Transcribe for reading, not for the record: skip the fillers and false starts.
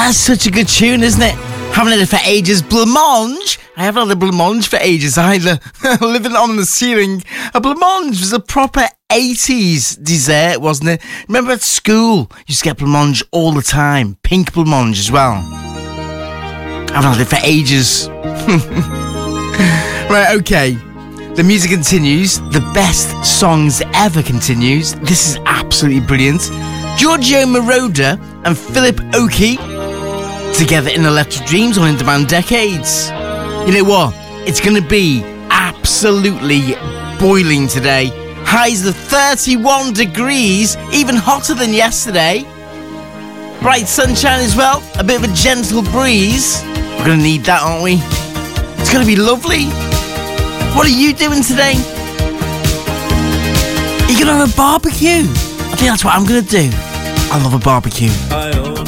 That's such a good tune, isn't it? Haven't had it for ages. Blancmange. I haven't had a blancmange for ages either. Living on the ceiling. A blancmange was a proper 80s dessert, wasn't it? Remember at school, you used to get blancmange all the time. Pink blancmange as well. I haven't had it for ages. Right, okay. The music continues. The best songs ever continues. This is absolutely brilliant. Giorgio Moroder and Philip Oakey together in Electric Dreams on In Demand Decades. You know what? It's going to be absolutely boiling today. Highs of 31 degrees, even hotter than yesterday. Bright sunshine as well, a bit of a gentle breeze. We're going to need that, aren't we? It's going to be lovely. What are you doing today? Are you going to have a barbecue? I think that's what I'm going to do. I love a barbecue. I own